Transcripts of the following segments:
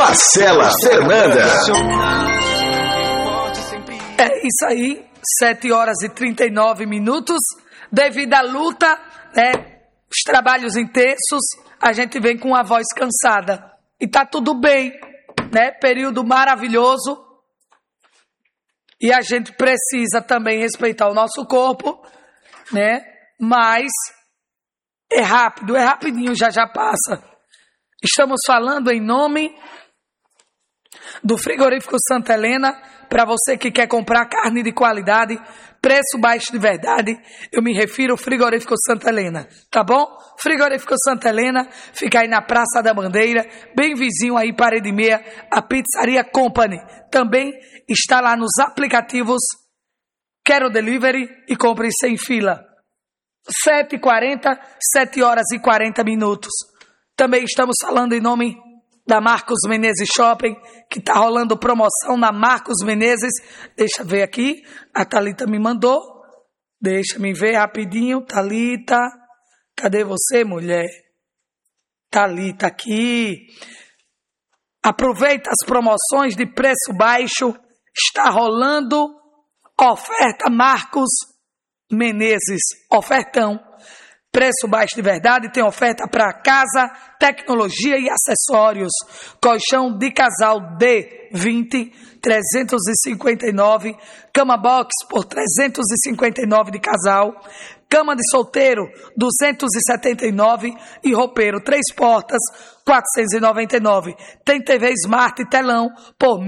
Marcela Fernanda. É isso aí, 7h39. Devido à luta, né, os trabalhos intensos, a gente vem com a voz cansada. E tá tudo bem, né? Período maravilhoso. E a gente precisa também respeitar o nosso corpo, né? Mas é rápido, é rapidinho, já passa. Estamos falando em nome do Frigorífico Santa Helena. Para você que quer comprar carne de qualidade, preço baixo de verdade, eu me refiro ao Frigorífico Santa Helena, tá bom? Frigorífico Santa Helena fica aí na Praça da Bandeira, bem vizinho aí, parede meia, a Pizzaria Company. Também está lá nos aplicativos Quero Delivery e compre sem fila. 7h40, 7h40. Também estamos falando em nome da Marcos Menezes Shopping, que está rolando promoção na Marcos Menezes. Deixa eu ver aqui, a Thalita me mandou. Deixa me ver rapidinho, Thalita. Cadê você, mulher? Thalita aqui. Aproveita as promoções de preço baixo. Está rolando oferta Marcos Menezes. Ofertão. Preço baixo de verdade, tem oferta para casa, tecnologia e acessórios. Colchão de casal D20, 359. Cama box por 359 de casal. Cama de solteiro, 279. E roupeiro, 3 portas, 499. Tem TV Smart e telão por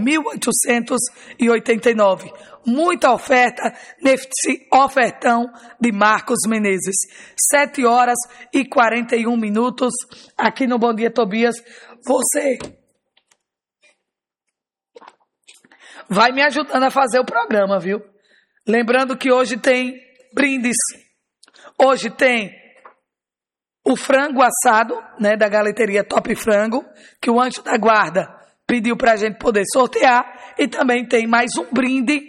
1.889. Muita oferta nesse ofertão de Marcos Menezes. 7h41 aqui no Bom Dia Tobias. Você vai me ajudando a fazer o programa, viu? Lembrando que hoje tem brindes. Hoje tem o frango assado, né, da Galeteria Top Frango, que o Anjo da Guarda pediu pra gente poder sortear. E também tem mais um brinde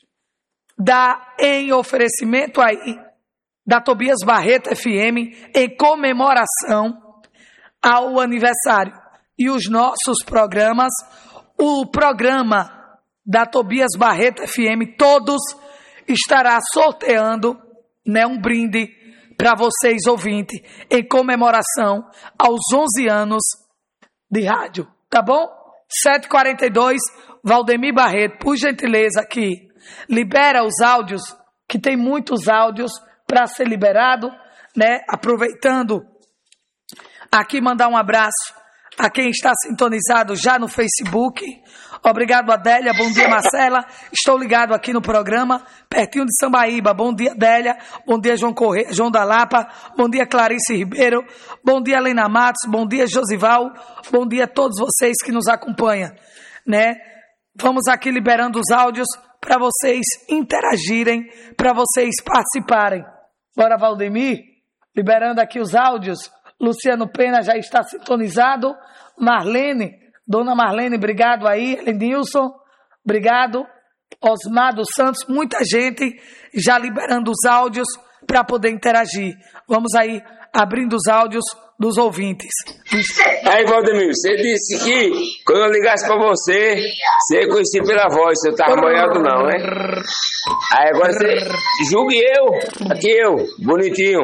em oferecimento aí da Tobias Barreto FM em comemoração ao aniversário. E os nossos programas, o programa da Tobias Barreto FM, todos estará sorteando, né, um brinde para vocês ouvintes em comemoração aos 11 anos de rádio, tá bom? 7h42, Valdemir Barreto, por gentileza aqui, libera os áudios, que tem muitos áudios para ser liberado, né? Aproveitando aqui, mandar um abraço a quem está sintonizado já no Facebook. Obrigado, Adélia. Bom dia, Marcela. Estou ligado aqui no programa, pertinho de Sambaíba. Bom dia, Adélia. Bom dia, João Correia, João da Lapa. Bom dia, Clarice Ribeiro. Bom dia, Helena Matos. Bom dia, Josival. Bom dia a todos vocês que nos acompanham, né? Vamos aqui liberando os áudios para vocês interagirem, para vocês participarem. Bora, Valdemir, liberando aqui os áudios. Luciano Pena já está sintonizado. Marlene, Dona Marlene, obrigado aí. Elenilson, obrigado. Osmar dos Santos, muita gente já liberando os áudios para poder interagir. Vamos aí abrindo os áudios dos ouvintes. Aí, Valdemir, você disse que quando eu ligasse pra você, você ia conhecer pela voz, você tava molhado não, né? Aí agora você julgue eu, aqui eu, bonitinho.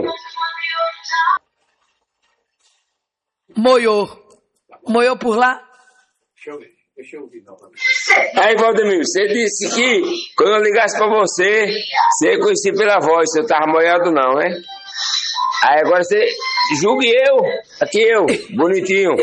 Moiou por lá? Deixa eu ouvir novamente. Aí, Valdemir, você disse que quando eu ligasse pra você, você ia conhecer pela voz, você tava molhado não, né? Aí agora você julgue eu, aqui eu, bonitinho.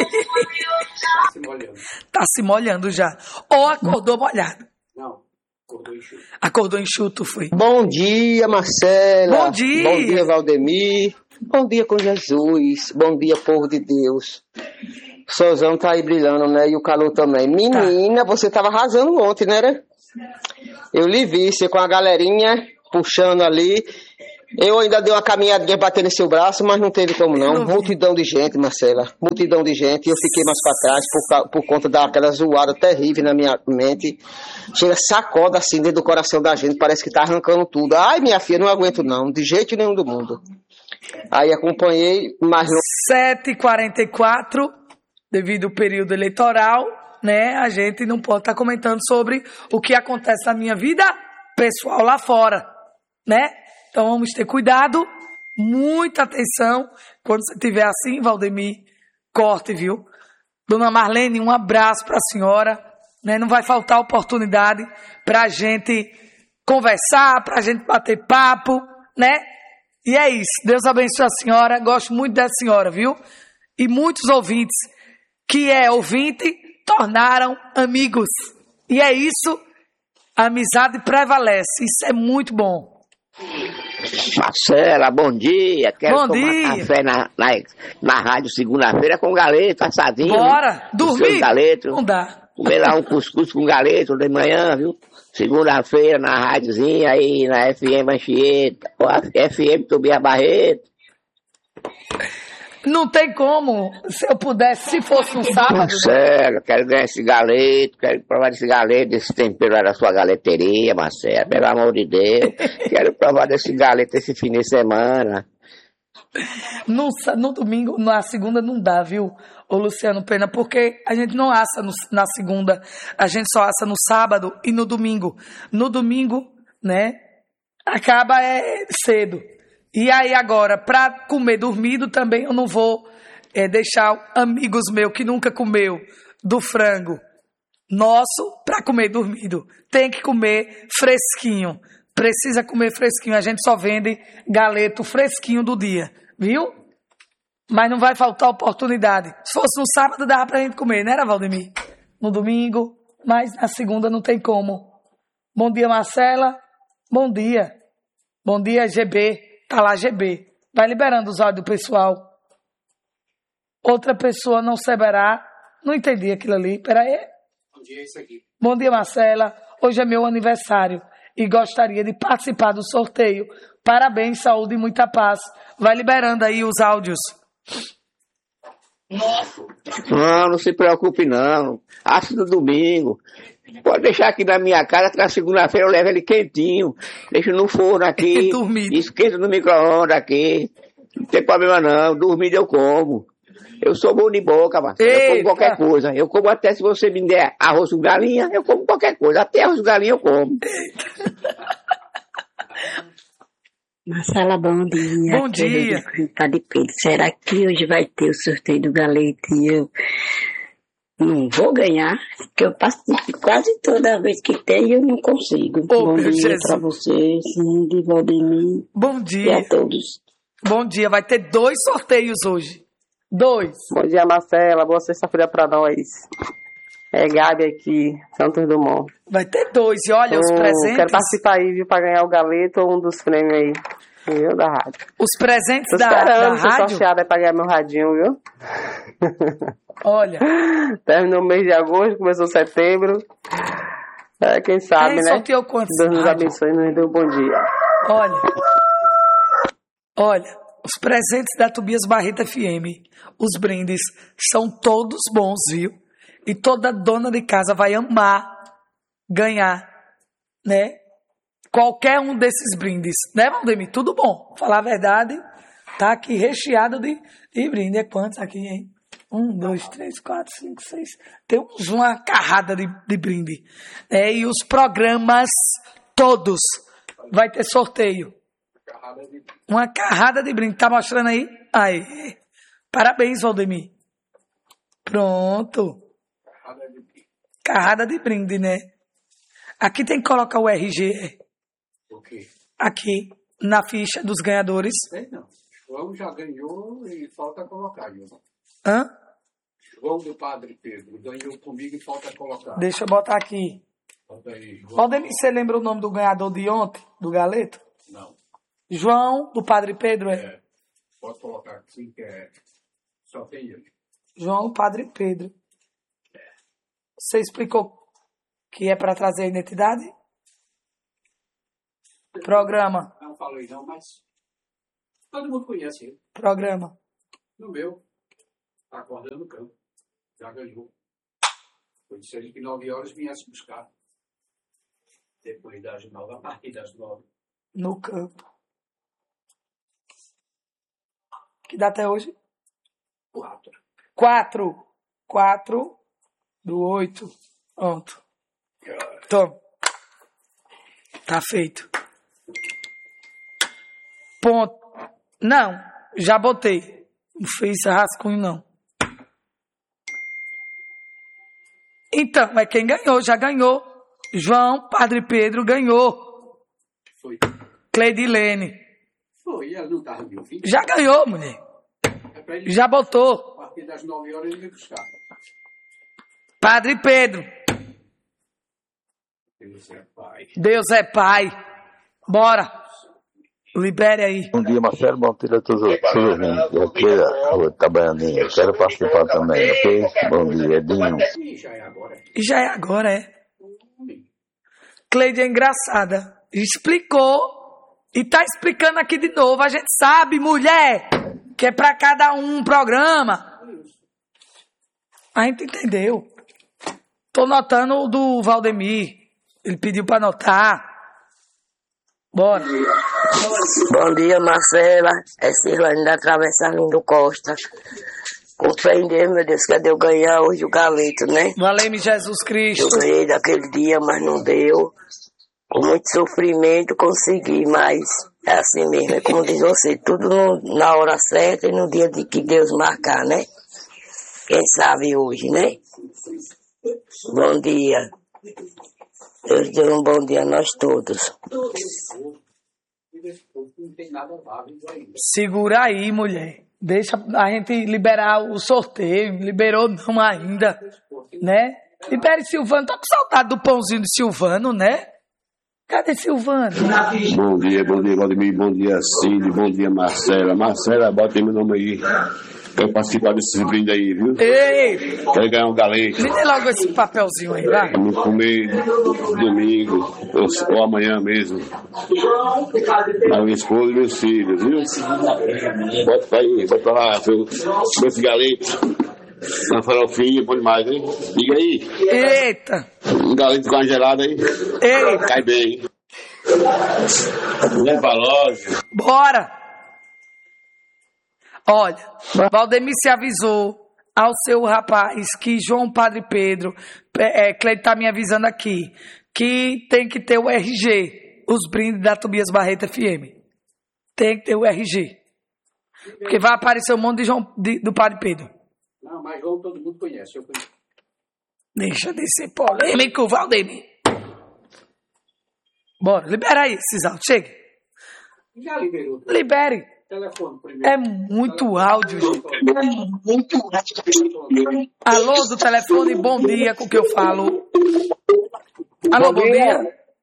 Tá se molhando já. Ou acordou molhado? Não, acordou enxuto. Acordou enxuto, foi. Bom dia, Marcela. Bom dia. Bom dia, Valdemir. Bom dia com Jesus. Bom dia, povo de Deus. O solzão tá aí brilhando, né? E o calor também. Menina, você tava arrasando ontem, né? Eu lhe vi, você com a galerinha puxando ali. Eu ainda dei uma caminhadinha batendo em seu braço, mas não teve como não. Multidão de gente, Marcela. Multidão de gente. Eu fiquei mais pra trás por conta daquela zoada terrível na minha mente. Chega, sacoda assim dentro do coração da gente. Parece que tá arrancando tudo. Ai, minha filha, não aguento não. De jeito nenhum do mundo. Aí acompanhei, mas não... 7h44, devido ao período eleitoral, né, a gente não pode estar comentando sobre o que acontece na minha vida pessoal lá fora, né? Então vamos ter cuidado, muita atenção. Quando você estiver assim, Valdemir, corte, viu? Dona Marlene, um abraço para a senhora, né? Não vai faltar oportunidade para a gente conversar, para a gente bater papo, né? E é isso. Deus abençoe a senhora. Gosto muito da senhora, viu? E muitos ouvintes que é ouvinte tornaram amigos. E é isso. A amizade prevalece. Isso é muito bom. Marcela, bom dia. Quero Bom tomar dia. café na rádio segunda-feira com galeto assadinho. Bora. Viu? Dormir? Galeto. Não dá. Comer lá um cuscuz com galeto de manhã, viu? Segunda-feira na rádiozinha aí, na FM Anchieta, ou a FM Tobias Barreto. Não tem como. Se eu pudesse, se fosse um sábado. Marcelo, quero ganhar esse galeto, quero provar desse galeto, desse tempero lá da sua galeteria, Marcelo, pelo amor de Deus. Quero provar desse galeto esse fim de semana. No domingo, na segunda não dá, viu, ô Luciano Pena? Porque a gente não assa na segunda, a gente só assa no sábado e no domingo. No domingo, né, acaba cedo. E aí agora, para comer dormido também, eu não vou deixar amigos meus que nunca comeu do frango nosso para comer dormido. Tem que comer fresquinho. Precisa comer fresquinho. A gente só vende galeto fresquinho do dia, viu? Mas não vai faltar oportunidade. Se fosse no sábado, dava pra gente comer, né, Valdemir? No domingo, mas na segunda não tem como. Bom dia, Marcela. Bom dia. Bom dia, GB. Tá lá, GB. Vai liberando os áudios do pessoal. Outra pessoa não saberá. Não entendi aquilo ali. Peraí. Bom dia, é isso aqui. Bom dia, Marcela. Hoje é meu aniversário e gostaria de participar do sorteio. Parabéns, saúde e muita paz. Vai liberando aí os áudios. Não se preocupe não. Acho no domingo. Pode deixar aqui na minha casa, que na segunda-feira eu levo ele quentinho. Deixo no forno aqui. Dormido. Esquenta no micro-ondas aqui. Não tem problema não. Dormido eu como. Eu sou bom de boca, Marcelo. Eu como qualquer coisa. Eu como até se você me der arroz com galinha, eu como qualquer coisa. Até arroz com galinha eu como. Marcela, bom dia. Bom dia. Tá de Pedro. Será que hoje vai ter o sorteio do galeto e eu não vou ganhar? Porque eu participo quase toda vez que tem e eu não consigo. Bom dia Jesus. pra vocês, Cindy, Valdemir Bom e dia. a todos. Bom dia. Vai ter 2 sorteios hoje. 2. Bom dia, Marcela. Boa sexta-feira pra nós. É Gabi aqui, Santos Dumont. Vai ter 2. E olha, os presentes. Quero participar aí, viu, pra ganhar o galeto ou um dos prêmios aí, viu, da rádio. Os presentes Tô da esperando ser rádio. sorteado aí pra ganhar meu radinho, viu? Olha. Terminou o mês de agosto, começou setembro. Quem sabe, Quem né? sorteou quantos? Deus nos rádio? abençoe e nos dê um bom dia. Olha, os presentes da Tobias Barreto FM, os brindes, são todos bons, viu? E toda dona de casa vai amar ganhar, né? Qualquer um desses brindes, né, Valdemir? Tudo bom. Falar a verdade, tá aqui recheado de brinde. É quantos aqui, hein? 1, 2, 3, 4, 5, 6. Tem uma carrada de brinde. E os programas todos vai ter sorteio. Uma carrada de brinde. Tá mostrando aí? Aí. Parabéns, Valdemir. Pronto. Carrada de brinde, né? Aqui tem que colocar o RG. O quê? Aqui, na ficha dos ganhadores. Sei não. João já ganhou e falta colocar, viu? Hã? João do Padre Pedro ganhou comigo e falta colocar. Deixa eu botar aqui. Bota aí, João. Valdemir, você lembra o nome do ganhador de ontem, do galeto? Não. João, do Padre Pedro, é? É. Pode colocar aqui que é. Só tem ele. João, Padre Pedro. Você explicou que é para trazer a identidade? Programa. Não falei não, mas todo mundo conhece ele. Programa. No meu. Tá acordando no campo. Já ganhou. Eu disse ele que 9 horas viesse buscar. Depois das 9, a partir das 9. No campo. Que data é hoje? 4. 4. do 8. Pronto. Toma. Tá feito. Ponto. Não, já botei. Não fez rascunho, não. Então, mas quem ganhou, já ganhou. João Padre Pedro ganhou. Foi. Cleidilene. Foi, ela não estava meu filho. Já ganhou, mulher. É pra ele, Já botou. a partir das 9 horas ele vem buscar. Padre Pedro. Deus é pai. Deus é pai. Bora. Libere aí. Bom dia, Marcelo. Bom dia a todos os ouvintes. Aqui é a Rua Tabaianinha. Quero participar também, ok? Bom dia, Edinho. E já é agora. E já é agora, é. Cleide é engraçada. Explicou. E tá explicando aqui de novo. A gente sabe, mulher, que é pra cada um programa. A gente entendeu. Tô notando o do Valdemir. Ele pediu pra anotar. Bora. Bom dia, Marcela. É Cirlane da Travessa Lindo Costa. Com fé em Deus, meu Deus, cadê eu ganhar hoje o galeto, né? Valeu-me Jesus Cristo. Eu ganhei daquele dia, mas não deu. Com muito sofrimento consegui, mas é assim mesmo, é como diz você, tudo na hora certa e no dia de que Deus marcar, né? Quem sabe hoje, né? Bom dia. Deus dê um bom dia a nós todos. Não tem nada válido ainda. Segura aí, mulher. Deixa a gente liberar o sorteio. Liberou não ainda, né? Libere Silvano. Tô com saudade do pãozinho de Silvano, né? Cadê Silvano? Bom dia, Valdemir, bom dia, Cid, bom dia, Marcela. Marcela, bota meu nome aí. Quero participar desses brindes aí, viu? Ei! Quero ganhar um galeto. Me dê logo esse papelzinho aí, vai. Pra me comer domingo ou amanhã mesmo. A minha esposa e meus filhos, viu? Bota aí, bota lá, esse galeto. Uma farofinha, bom demais, hein? Diga aí. Eita! Um galeto congelado aí. Eita! Cai bem. Vem pra loja. Bora! Olha, Valdemir se avisou ao seu rapaz que João Padre Pedro, Cleide tá me avisando aqui, que tem que ter o RG, os brindes da Tobias Barreto FM. Tem que ter o RG. Porque vai aparecer um monte de João, do Padre Pedro. Não, mas João todo mundo conhece. Eu conheço. Deixa de ser polêmico, Valdemir. Bora, libera aí, Cisal, chega. Já liberou. Libere. Telefone primeiro. É muito áudio, gente. Alô, do telefone, bom dia, com o que eu falo. Alô, bom dia.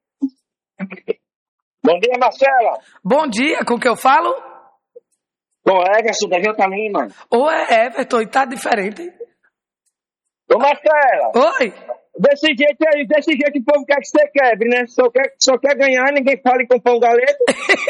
Bom dia, Marcela. Bom dia, com o que eu falo? Ô, Everson, da Jota Lima. Ou é Everton, e tá diferente, hein? Ô, Marcela. Oi. Desse jeito aí, o povo quer que você quebre, né? Só quer ganhar, ninguém fala em comprar um galeto.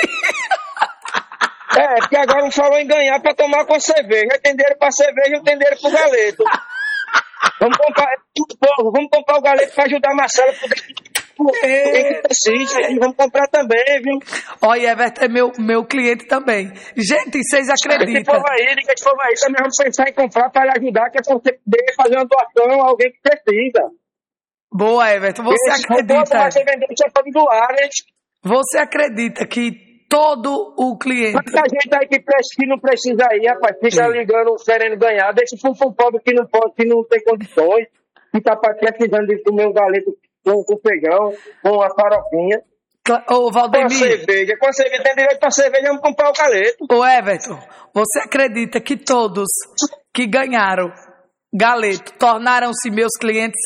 Porque agora não falou em ganhar pra tomar com cerveja. Entenderam pra cerveja, entenderam pro galeto. Vamos comprar o galeto pra ajudar a Marcela. Quem precisa, vamos comprar também, viu? Olha, Everton é meu cliente também. Gente, vocês acreditam? Diga esse povo aí, também vamos pensar em comprar pra lhe ajudar, que é pra você poder fazer uma doação a alguém que precisa. Boa, Everton, você acredita? Você vender, você pode doar, né? Você acredita que todo o cliente... Muita gente aí que não precisa aí, rapaz, fica ligando, querendo ganhar, deixa pro pobre que não pode, que não tem condições, que tá precisando de comer um galeto com feijão, com uma farofinha. Ô, Valdemir. Com a cerveja, tem direito pra cerveja, vamos comprar o galeto. Ô, Everton, você acredita que todos que ganharam galeto tornaram-se meus clientes?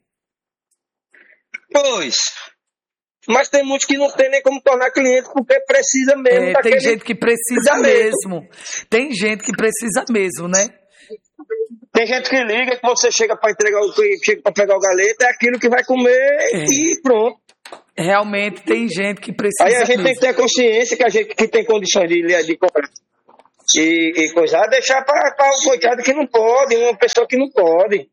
Pois. Mas tem muitos que não tem nem como tornar cliente porque precisa mesmo. Tem gente que precisa mesmo. Tem gente que precisa mesmo, né? Tem gente que liga, que você chega para entregar chega para pegar o galeto, é aquilo que vai comer e pronto. Realmente tem gente que precisa. Aí a gente mesmo. tem que ter consciência que a gente que tem condições de comprar e coisar, deixar para o coitado que não pode, uma pessoa que não pode.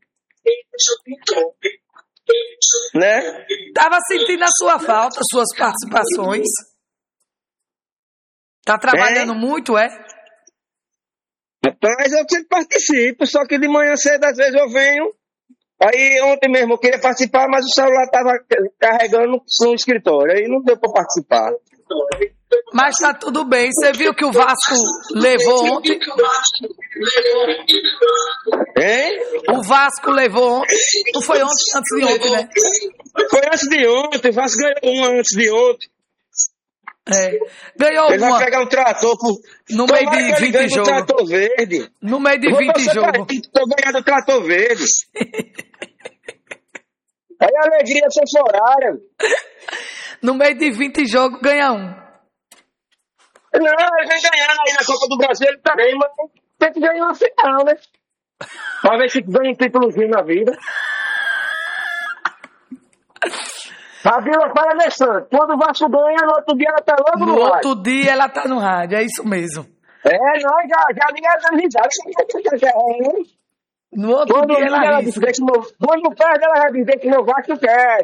Né? Tava sentindo a sua falta, suas participações. Tá trabalhando muito, é? Rapaz, eu sempre participo, só que de manhã cedo às vezes eu venho Aí ontem mesmo eu queria participar, mas o celular estava carregando no escritório. Aí não deu para participar. Mas tá tudo bem. Você viu que o Vasco levou ontem? Hein? O Vasco levou ontem. Não foi ontem, antes de ontem, né? Foi antes de ontem. O Vasco ganhou uma antes de ontem. É. Ganhou ele uma. Vai pegar um trator no meio de 20 jogos. Um trator verde. No meio de 20 jogos. Estou ganhando o trator verde. Aí a alegria é temporária. No meio de 20 jogos, ganha um. Não, ele vem ganhando aí na Copa do Brasil, ele também, mas tem que ganhar uma final, né? Pra ver se ganha um títulozinho na vida. A Vila fala Alessandro, quando o Vasco ganha, no outro dia ela tá logo no rádio. No outro dia ela tá no rádio, é isso mesmo. Nós já ninguém dá risada. No outro quando dia ela diz que quando perde, ela vai dizer que meu Vasco quer.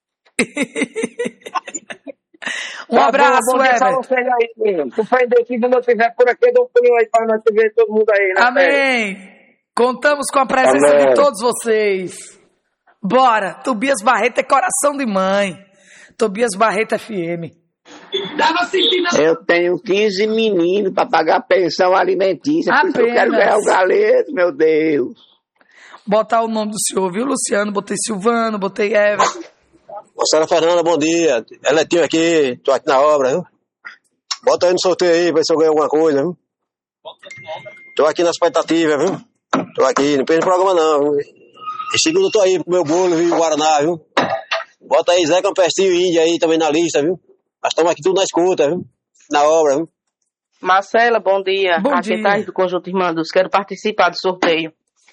Um abraço, Everton. Se o Indeciso não estiver por aqui, dou um pulinho aí para nós ver todo mundo aí. Né? Amém. Contamos com a presença de todos vocês. Bora. Tobias Barreto é coração de mãe. Tobias Barreto FM. Eu tenho 15 meninos para pagar a pensão alimentícia. Por isso eu quero ganhar o galeto, meu Deus. Botar o nome do senhor, viu, Luciano? Botei Silvano, botei Everton. Marcela Fernanda, bom dia. Eletinho aqui, tô aqui na obra, viu? Bota aí no sorteio aí, pra ver se eu ganho alguma coisa, viu? Tô aqui na expectativa, viu? Tô aqui, não perco o programa não, viu? E segundo eu tô aí pro meu bolo, viu? Guaraná, viu? Bota aí Zé Campestinho e Índia aí também na lista, viu? Nós estamos aqui tudo na escuta, viu? Na obra, viu? Marcela, bom dia. Bom aqui dia. Thaís do Conjunto Irmandos. Quero participar do sorteio.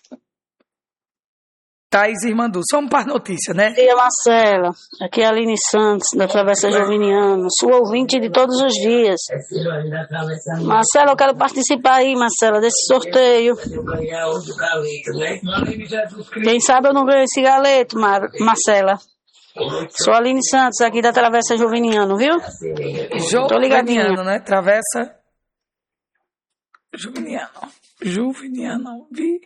Thaís Irmanduz, vamos para as notícias, né? Bom dia, Marcela. Aqui é a Aline Santos, da Travessa Joviniana. Sua ouvinte de todos os dias. Marcela, eu quero participar aí, Marcela, desse sorteio. Quem sabe eu não ganho esse galeto, Marcela. Sou a Aline Santos, aqui da Travessa Joviniano, viu? Tô ligadinha. né? Travessa Joviniano, vi?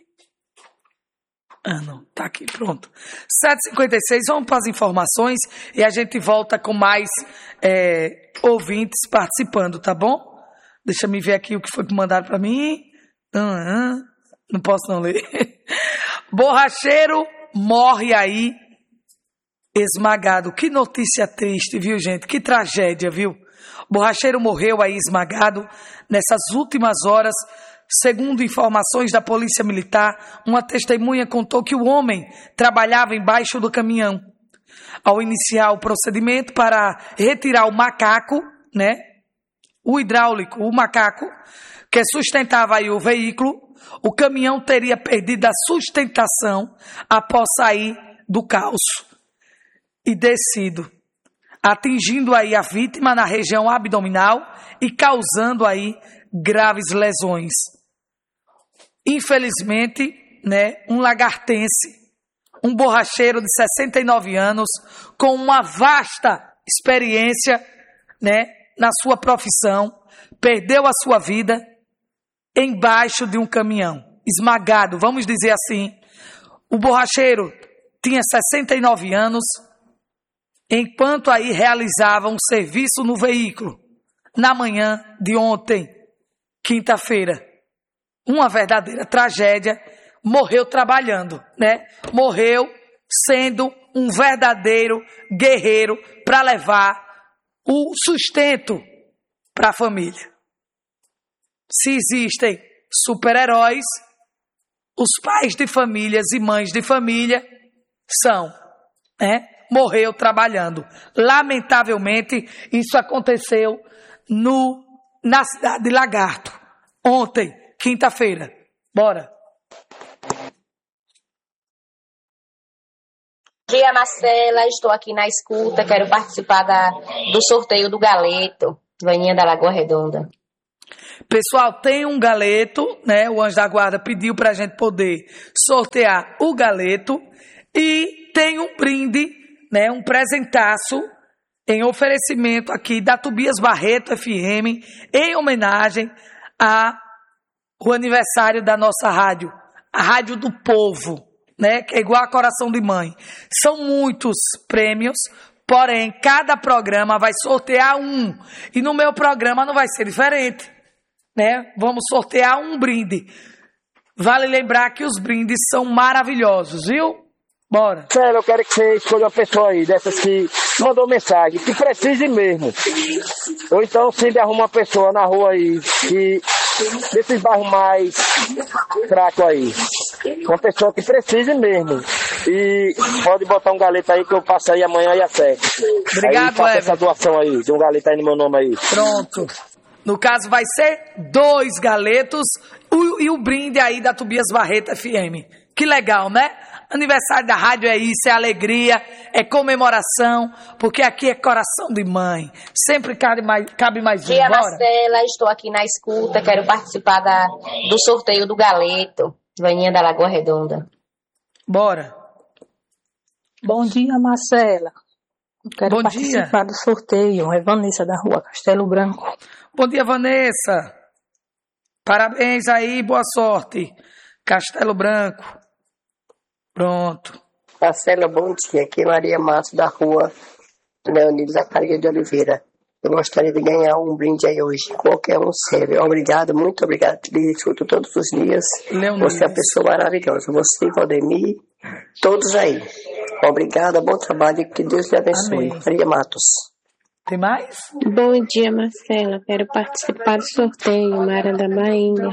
Não, tá aqui, pronto. 7h56, vamos para as informações e a gente volta com mais ouvintes participando, tá bom? Deixa eu ver aqui o que foi que mandaram para mim. Não posso não ler. Borracheiro morre aí esmagado. Que notícia triste, viu, gente? Que tragédia, viu? Borracheiro morreu aí esmagado nessas últimas horas. Segundo informações da Polícia Militar, uma testemunha contou que o homem trabalhava embaixo do caminhão. Ao iniciar o procedimento para retirar o macaco, né? O hidráulico, o macaco, que sustentava aí o veículo, o caminhão teria perdido a sustentação após sair do calço e descido, atingindo aí a vítima na região abdominal e causando aí graves lesões. Infelizmente, né, um lagartense, um borracheiro de 69 anos, com uma vasta experiência, né, na sua profissão, perdeu a sua vida embaixo de um caminhão, esmagado, vamos dizer assim. O borracheiro tinha 69 anos, enquanto aí realizava um serviço no veículo, na manhã de ontem, quinta-feira. Uma verdadeira tragédia, morreu trabalhando, né? Morreu sendo um verdadeiro guerreiro para levar o sustento para a família. Se existem super-heróis, os pais de famílias e mães de família são, né? Morreu trabalhando. Lamentavelmente, isso aconteceu na cidade de Lagarto, ontem, quinta-feira. Bora. Bom dia, Marcela. Estou aqui na escuta. Quero participar do sorteio do galeto. Vaninha da Lagoa Redonda. Pessoal, tem um galeto, né? O Anjo da Guarda pediu para a gente poder sortear o galeto. E tem um brinde, né? Um presentaço em oferecimento aqui da Tobias Barreto FM, em homenagem ao aniversário da nossa rádio, a Rádio do Povo, né? Que é igual a Coração de Mãe. São muitos prêmios, porém, cada programa vai sortear um. E no meu programa não vai ser diferente, né? Vamos sortear um brinde. Vale lembrar que os brindes são maravilhosos, viu? Bora. Sério, eu quero que você escolha uma pessoa aí, dessas que mandou mensagem, que precise mesmo. Ou então sempre arruma uma pessoa na rua aí, que desses bairros mais fracos aí. Uma pessoa que precise mesmo. E pode botar um galeto aí que eu passo aí amanhã e às 7. Obrigado, aí faça essa doação aí, de um galeto aí no meu nome aí. Pronto. No caso vai ser 2 galetos e o brinde aí da Tobias Barreto FM. Que legal, né? Aniversário da rádio é isso, é alegria, é comemoração, porque aqui é coração de mãe. Sempre cabe mais um. Tia Bora. Marcela, estou aqui na escuta, quero participar do sorteio do galeto, Vaninha da Lagoa Redonda. Bora. Bom dia, Marcela. Quero Bom participar do sorteio. É Vanessa da Rua Castelo Branco. Bom dia, Vanessa. Parabéns aí, boa sorte. Castelo Branco. Pronto. Marcela, bom dia. Aqui é Maria Márcio da Rua Leonildo Zacarias de Oliveira. Eu gostaria de ganhar um brinde aí hoje. Qualquer um serve. Obrigado, muito obrigado. Te escuto todos os dias. Leonildo. Você é uma pessoa maravilhosa. Você, Valdemir, todos aí. Obrigada, bom trabalho e que Deus lhe abençoe. Amém. Maria Matos. Tem mais? Bom dia, Marcela. Quero participar do sorteio, Mara da Bahia.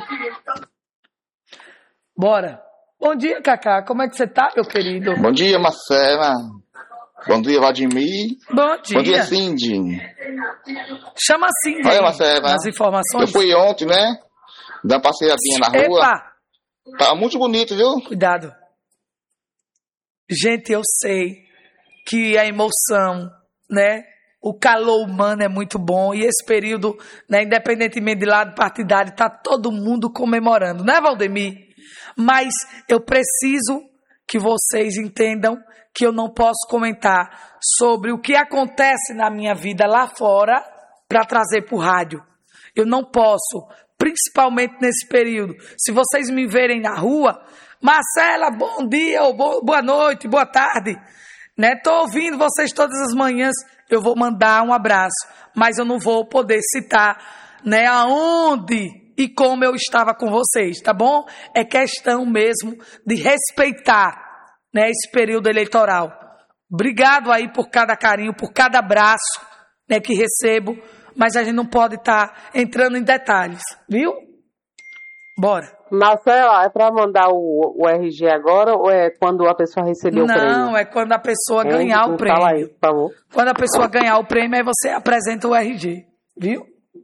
Bora. Bom dia, Cacá. Como é que você tá, meu querido? Bom dia, Marcela. Bom dia, Vladimir. Bom dia. Bom dia, Cindy. Chama Cindy. Olha, Marcela. As informações. Eu fui ontem, né? Dar uma passeadinha na rua. Epa! Tá muito bonito, viu? Cuidado. Gente, eu sei que a emoção, né? O calor humano é muito bom. E esse período, né, independentemente de lado partidário, tá todo mundo comemorando, né, Valdemir? Mas eu preciso que vocês entendam que eu não posso comentar sobre o que acontece na minha vida lá fora para trazer para o rádio. Eu não posso, principalmente nesse período. Se vocês me verem na rua, Marcela, bom dia, ou boa noite, boa tarde, né? Tô ouvindo vocês todas as manhãs, eu vou mandar um abraço, mas eu não vou poder citar, né, aonde e como eu estava com vocês, tá bom? É questão mesmo de respeitar, né, esse período eleitoral. Obrigado aí por cada carinho, por cada abraço, né, que recebo, mas a gente não pode estar entrando em detalhes, viu? Bora. Marcela, é para mandar o RG agora ou é quando a pessoa receber o prêmio? Não, é quando a pessoa ganhar o prêmio. Fala aí, por favor. Quando a pessoa ganhar o prêmio, aí você apresenta o RG, viu?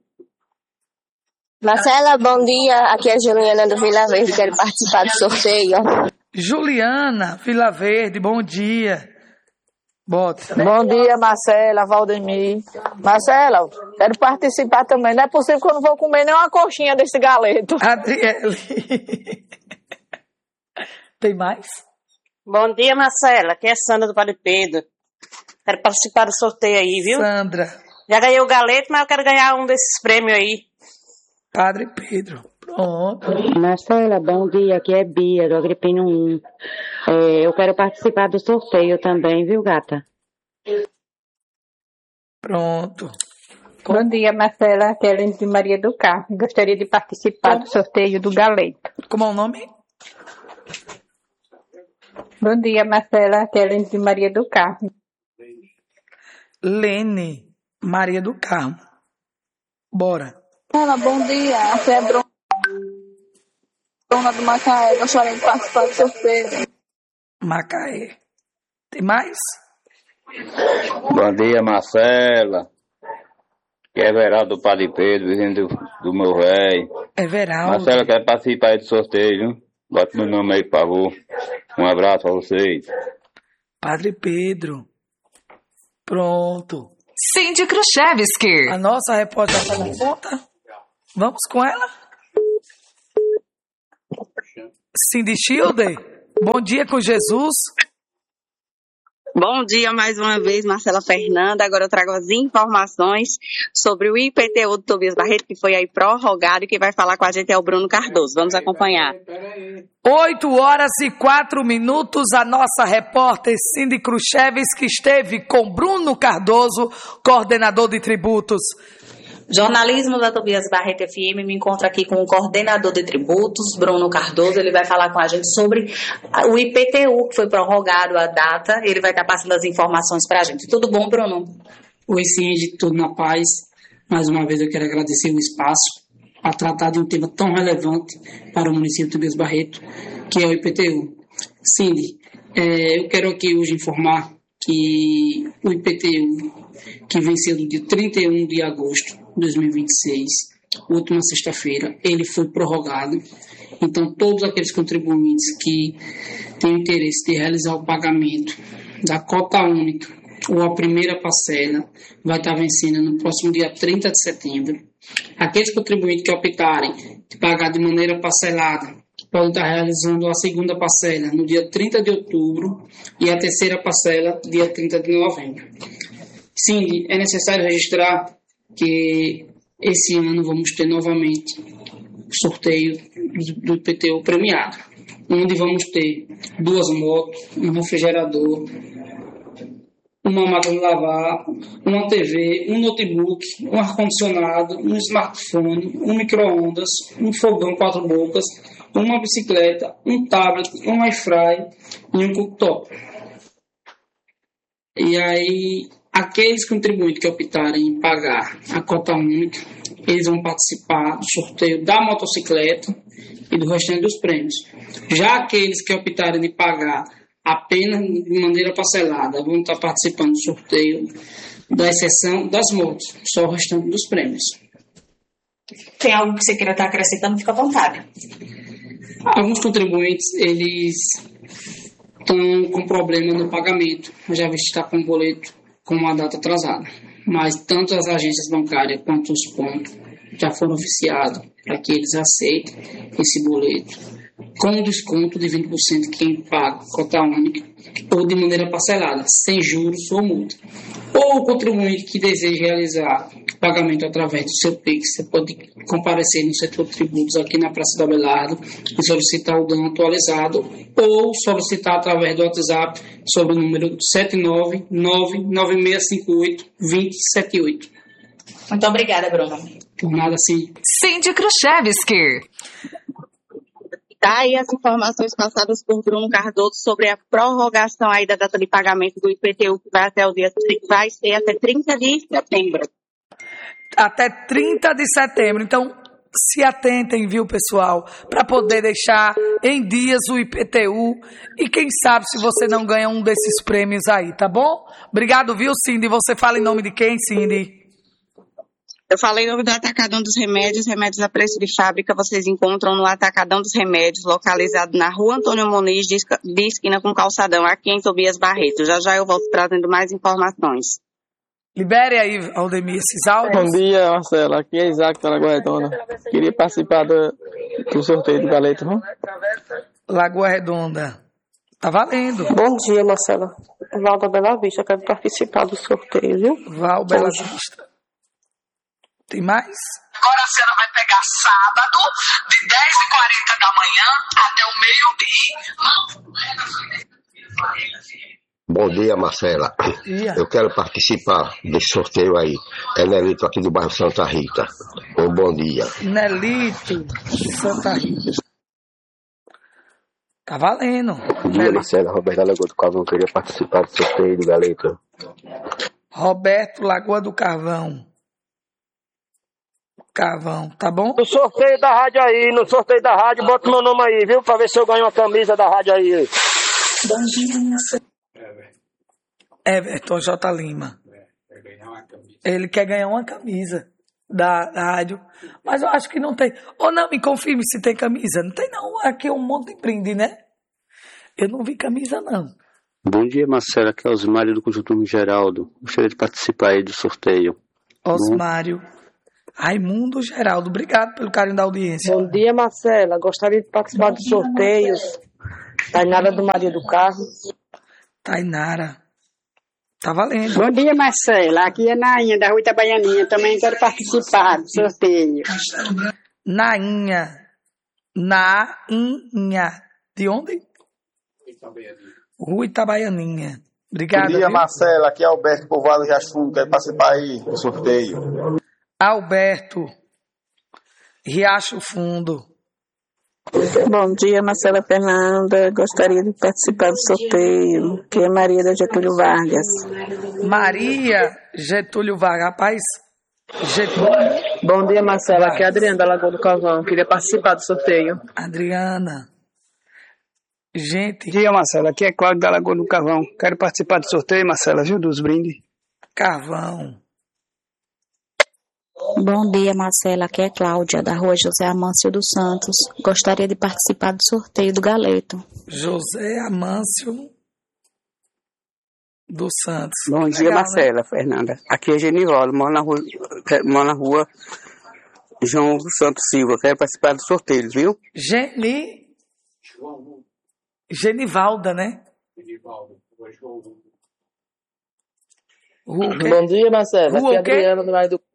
Marcela, bom dia. Aqui é a Juliana do Vila Verde, quero participar do sorteio. Juliana, Vila Verde, bom dia. Bota. Bom dia, Marcela, Valdemir. Marcela, quero participar também. Não é possível que eu não vou comer nem uma coxinha desse galeto. Adriele. Tem mais? Bom dia, Marcela. Aqui é Sandra do Padre Pedro. Quero participar do sorteio aí, viu? Sandra. Já ganhei o galeto, mas eu quero ganhar um desses prêmios aí. Padre Pedro. Pronto. Marcela, bom dia. Aqui é Bia, do Agripino 1. Eu quero participar do sorteio também, viu, gata? Pronto. Bom dia, Marcela. Aqui é a Helene de Maria do Carmo. Gostaria de participar do sorteio do galeto. Como é o nome? Bom dia, Marcela. Aqui é a Helene de Maria do Carmo. Lene Maria do Carmo. Bora. Marcela, bom dia. Aqui é Bruna do Macaé. Gostaria de participar do sorteio. Macaé. Tem mais? Bom dia, Marcela. Que é Everaldo do Padre Pedro, vizinho do meu velho. Everaldo. Marcela, quer participar aí do sorteio, viu? Bota meu nome aí, por favor. Um abraço a vocês. Padre Pedro. Pronto. Cindy Khrushchevsky. A nossa repórter está na ponta. Vamos com ela? Cindy Schilder. Bom dia com Jesus. Bom dia mais uma vez, Marcela Fernanda. Agora eu trago as informações sobre o IPTU do Tobias Barreto, que foi aí prorrogado, e quem vai falar com a gente é o Bruno Cardoso. Vamos acompanhar. 8h04, a nossa repórter Cindy Khrushchevski, que esteve com Bruno Cardoso, coordenador de tributos. Jornalismo da Tobias Barreto FM, me encontro aqui com o coordenador de tributos, Bruno Cardoso. Ele vai falar com a gente sobre o IPTU, que foi prorrogado a data. Ele vai estar passando as informações para a gente. Tudo bom, Bruno? Oi, Cindy, tudo na paz. Mais uma vez eu quero agradecer o espaço para tratar de um tema tão relevante para o município de Tobias Barreto, que é o IPTU. Cindy, eu quero aqui hoje informar que o IPTU, que venceu no dia 31 de agosto de 2026, última sexta-feira, ele foi prorrogado. Então, todos aqueles contribuintes que têm interesse de realizar o pagamento da cota única ou a primeira parcela vai estar vencendo no próximo dia 30 de setembro. Aqueles contribuintes que optarem de pagar de maneira parcelada podem estar realizando a segunda parcela no dia 30 de outubro e a terceira parcela dia 30 de novembro. Sim, é necessário registrar que esse ano vamos ter novamente o sorteio do IPTU premiado, onde vamos ter 2 motos, um refrigerador, uma máquina de lavar, uma TV, um notebook, um ar-condicionado, um smartphone, um micro-ondas, um fogão 4 bocas, uma bicicleta, um tablet, um Wi-Fi e um cooktop. E aí, aqueles contribuintes que optarem em pagar a cota única, eles vão participar do sorteio da motocicleta e do restante dos prêmios. Já aqueles que optarem de pagar apenas de maneira parcelada vão estar participando do sorteio da exceção das motos, só o restante dos prêmios. Tem algo que você queira estar acrescentando? Fica à vontade. Alguns contribuintes, eles estão com problema no pagamento, já visto estar com o boleto com uma data atrasada. Mas tanto as agências bancárias quanto os pontos já foram oficiados para que eles aceitem esse boleto com desconto de 20% quem paga cota única ou de maneira parcelada, sem juros ou multa. Ou o contribuinte que deseja realizar pagamento através do seu Pix, você pode comparecer no setor de tributos aqui na Praça do Abelardo e solicitar o DAN atualizado ou solicitar através do WhatsApp sobre o número 79996582078. Muito obrigada, Bruno. Por nada, sim. Cindy Khrushchevski. Tá aí as informações passadas por Bruno Cardoso sobre a prorrogação aí da data de pagamento do IPTU, que vai ser até 30 de setembro. Até 30 de setembro. Então, se atentem, viu, pessoal, para poder deixar em dias o IPTU e quem sabe se você não ganha um desses prêmios aí, tá bom? Obrigado, viu, Cindy? Você fala em nome de quem, Cindy? Eu falei em nome do Atacadão dos Remédios, remédios a preço de fábrica, vocês encontram no Atacadão dos Remédios, localizado na Rua Antônio Muniz, de esquina com Calçadão, aqui em Tobias Barreto. Já eu volto trazendo mais informações. Libere aí, Aldemir, esses áudios. Bom dia, Marcela. Aqui é Isaac, da Lagoa Redonda. Queria participar do sorteio do galeto, não? Lagoa Redonda. Tá valendo. Bom dia, Marcela. Val da Bela Vista, quero participar do sorteio, viu? Val Bela Vista. Tem mais? Agora a senhora vai pegar sábado, de 10h40 da manhã até o meio-dia. Bom dia, Marcela. Eu quero participar desse sorteio aí. É Nelito, aqui do bairro Santa Rita. Um bom dia. Nelito, Santa Rita. Tá valendo. Bom dia, Marcela. Roberto da Lagoa do Carvão. Queria participar do sorteio do galeto. Roberto, Lagoa do Carvão. Carvão, tá bom? No sorteio da rádio aí, bota meu nome aí, viu? Pra ver se eu ganho uma camisa da rádio aí. Everton J. Lima. Ele quer ganhar uma camisa da rádio, mas eu acho que não tem. Ou não, me confirme se tem camisa. Não tem não, aqui é um monte de brinde, né? Eu não vi camisa não. Bom dia, Marcela, aqui é Osmário do Conjunto Geraldo. Gostaria de participar aí do sorteio. Osmário. Raimundo Geraldo, obrigado pelo carinho da audiência. Bom dia, Marcela. Gostaria de participar dos sorteios. Tainara do Maria do Carmo. Tainara. Tá valendo. Bom dia, Marcela. Aqui é Nainha, da Rua Itabaianinha. Também quero participar do sorteio. Nainha. De onde? Rua Itabaianinha. Obrigado. Bom dia, viu? Marcela. Aqui é Alberto Povoado Riacho Fundo. Quero participar aí do sorteio. Alberto. Riacho Fundo. Bom dia, Marcela Fernanda. Gostaria de participar do sorteio, que é Maria da Getúlio Vargas. Maria Getúlio Vargas. Rapaz, Getúlio. Bom dia, Marcela. Aqui é a Adriana da Lagoa do Calvão. Queria participar do sorteio. Adriana. Gente. Bom dia, Marcela. Aqui é Cláudio da Lagoa do Carvão. Quero participar do sorteio, Marcela, viu? Dos brindes. Carvão. Bom dia, Marcela. Aqui é Cláudia, da Rua José Amâncio dos Santos. Gostaria de participar do sorteio do galeto. José Amâncio dos Santos. Bom dia, legal, Marcela né? Fernanda. Aqui é Genivaldo, moro na rua João Santos Silva. Quero participar do sorteio, viu? Genivalda, né? Bom dia, Marcela. Aqui é a Adriana do Bairro do...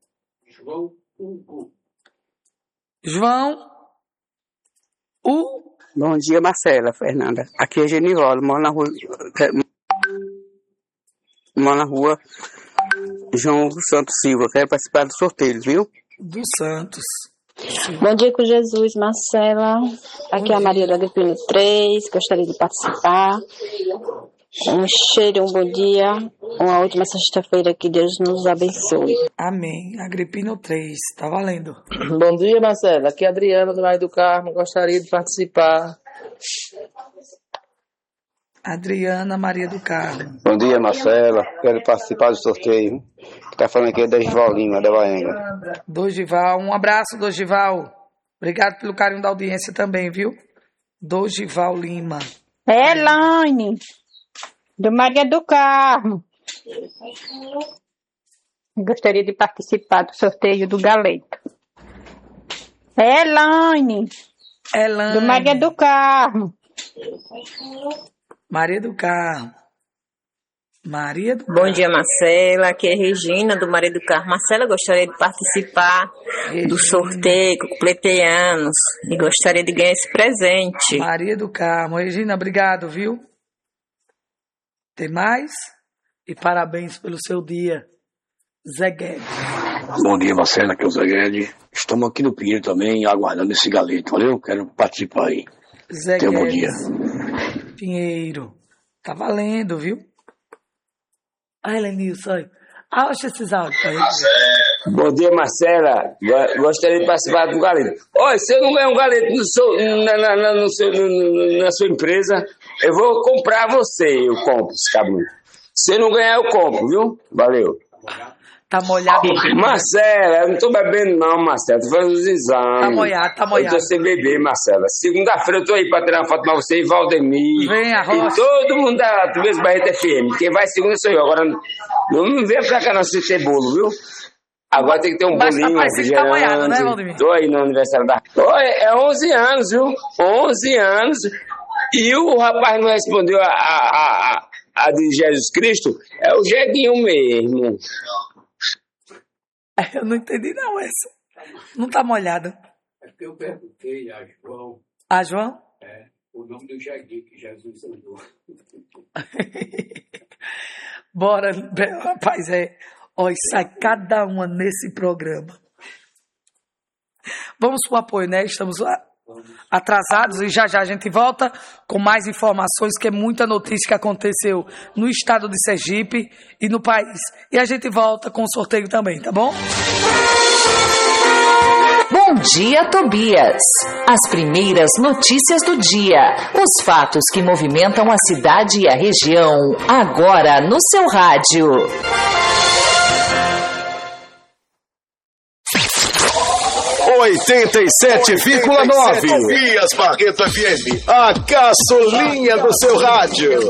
João. Bom dia, Marcela Fernanda. Aqui é Genivaldo, moro na rua João Santos Silva. Quero participar do sorteio, viu? Do Santos. Bom dia com Jesus, Marcela. Aqui é a Maria da Agripino 3. Gostaria de participar. Um cheiro, um bom dia. Uma ótima sexta-feira. Que Deus nos abençoe. Amém. Agripino 3. Tá valendo. Bom dia, Marcela. Aqui é a Adriana do Bairro do Carmo. Gostaria de participar. Adriana Maria do Carmo. Bom dia, Marcela. Quero participar do sorteio. Tá falando aqui é Dorival Lima, da Baenga. Dorival. Um abraço, Dorival. Obrigado pelo carinho da audiência também, viu? Dorival Lima. Elaine, do Maria do Carmo. Gostaria de participar do sorteio do galeto. Elaine, do Maria do Carmo. Maria do Carmo. Maria do Bom dia, Marcela. Aqui é Regina, do Maria do Carmo. Marcela, gostaria de participar do sorteio, que completei anos, e gostaria de ganhar esse presente. Maria do Carmo. Regina, obrigado, viu? Tem mais? E parabéns pelo seu dia, Zé Guedes. Bom dia, Marcela, aqui é o Zé Guedes. Estamos aqui no Pinheiro também, aguardando esse galeto, valeu? Quero participar aí. Zé Tenha um bom Guedes. dia. Pinheiro. Tá valendo, viu? Ai, Lenilson. Acha esses áudios pra ele. Bom dia, Marcela. Gostaria de participar do galeto. Olha, se eu não ganhar um galeto na sua empresa, eu vou comprar você. Eu compro esse cabelo. Se eu não ganhar, eu compro, viu? Valeu. Tá molhado. Marcela, eu não tô bebendo não, Marcela. Tô fazendo os exames. Tá molhado, tá molhado. Eu tô sem beber, Marcela. Segunda-feira eu tô aí pra tirar uma foto com você e Valdemir. Vem, e todo mundo da Tubias Barreto FM. Quem vai segunda sou eu. Agora não me vem pra cá não se ter bolo, viu? Agora tem que ter um bolinho, tá molhado, né, Valdemir? Tô aí no aniversário da... Oi, é 11 anos, viu? 11 anos. E o rapaz não respondeu a de Jesus Cristo. É o Jeguinho mesmo. Eu não entendi não essa. Não tá molhada. É porque eu perguntei a João. A João? É, o nome do Jeguinho que Jesus usou. Bora, rapaz, ó, sai cada uma nesse programa. Vamos pro apoio, né? Estamos atrasados e já a gente volta com mais informações, que é muita notícia que aconteceu no estado de Sergipe e no país. E a gente volta com o sorteio também, tá bom? Bom dia, Tobias. As primeiras notícias do dia. Os fatos que movimentam a cidade e a região. Agora no seu rádio. Tobias Barreto FM, a caçulinha do seu rádio.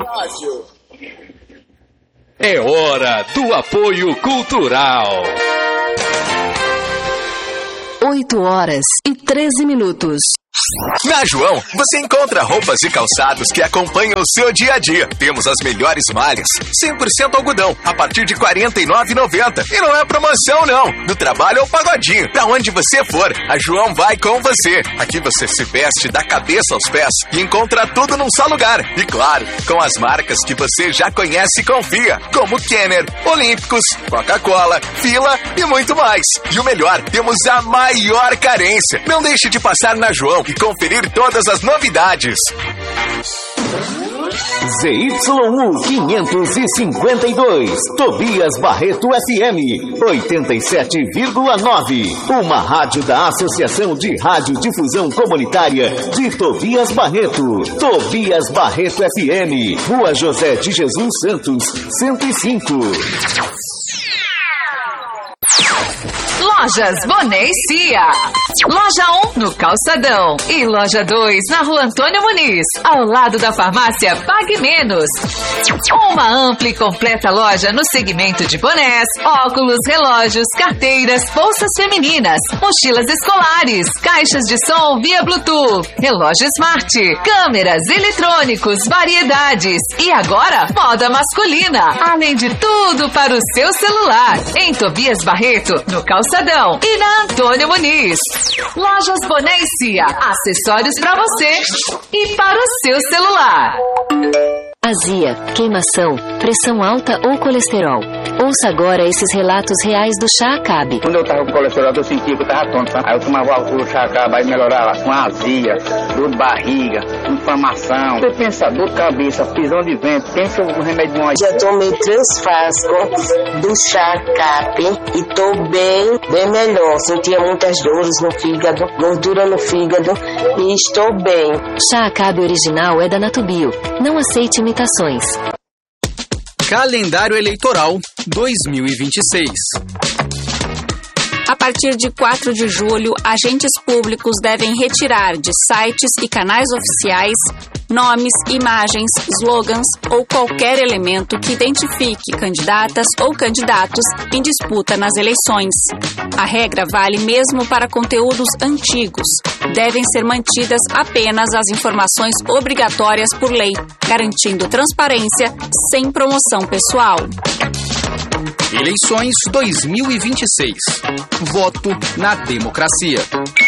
É hora do apoio cultural. 8h13. Na João, você encontra roupas e calçados que acompanham o seu dia a dia. Temos as melhores malhas, 100% algodão, a partir de R$ 49,90. E não é promoção, não. Do trabalho ao pagodinho. Pra onde você for, a João vai com você. Aqui você se veste da cabeça aos pés e encontra tudo num só lugar. E claro, com as marcas que você já conhece e confia, como Kenner, Olímpicos, Coca-Cola, Fila e muito mais. E o melhor, temos a maior carência. Não deixe de passar na João e conferir todas as novidades. ZYU 552, Tobias Barreto FM 87,9. Uma rádio da Associação de Radiodifusão Comunitária de Tobias Barreto. Tobias Barreto FM, Rua José de Jesus Santos, 105. Lojas Boné e Cia. Loja 1 no Calçadão e Loja 2 na Rua Antônio Muniz, ao lado da farmácia Pague Menos. Uma ampla e completa loja no segmento de bonés, óculos, relógios, carteiras, bolsas femininas, mochilas escolares, caixas de som via Bluetooth, relógio Smart, câmeras, eletrônicos, variedades e agora moda masculina, além de tudo para o seu celular. Em Tobias Barreto, no Calçadão e na Antônio Muniz. Lojas Boné e Cia, acessórios para você e para o seu celular. Azia, queimação, pressão alta ou colesterol. Ouça agora esses relatos reais do Chá Acabe. Quando eu tava com colesterol, eu sentia que eu tava tonto, sabe? Aí eu tomava o Chá Acabe, aí melhorava com azia, dor de barriga, inflamação. Você pensa, dor de cabeça, prisão de vento, pensa no remédio bom. Já tomei 3 frascos do Chá Acabe e tô bem melhor. Sentia muitas dores no fígado, gordura no fígado e estou bem. Chá Acabe original é da Natubio. Não aceite imitações. Calendário Eleitoral 2026. A partir de 4 de julho, agentes públicos devem retirar de sites e canais oficiais nomes, imagens, slogans ou qualquer elemento que identifique candidatas ou candidatos em disputa nas eleições. A regra vale mesmo para conteúdos antigos. Devem ser mantidas apenas as informações obrigatórias por lei, garantindo transparência sem promoção pessoal. Eleições 2026. Voto na democracia.